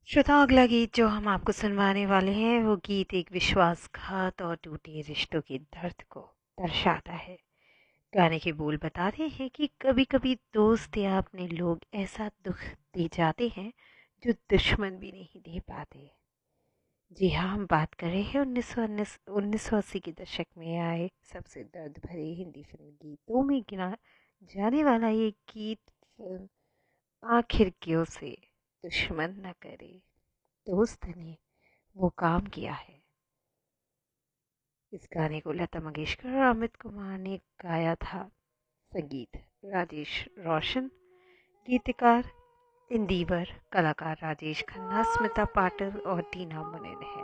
श्रोता, अगला गीत जो हम आपको सुनवाने वाले हैं वो गीत एक विश्वासघात और टूटे रिश्तों के दर्द को दर्शाता है। गाने के बोल बताते हैं कि कभी कभी दोस्त या अपने लोग ऐसा दुख दे जाते हैं जो दुश्मन भी नहीं दे पाते। जी हाँ, हम बात कर रहे हैं 1980 के दशक में आए सबसे दर्द भरे हिंदी फिल्म गीतों में गिना जाने वाला ये गीत फिल्म आखिर क्यों से दुश्मन न करे, दोस्त ने वो काम किया है। इस गाने को लता मंगेशकर और अमित कुमार ने गाया था। संगीत राजेश रोशन, गीतकार इंदिवर, कलाकार राजेश खन्ना, स्मिता पाटिल और टीना मुनिन है।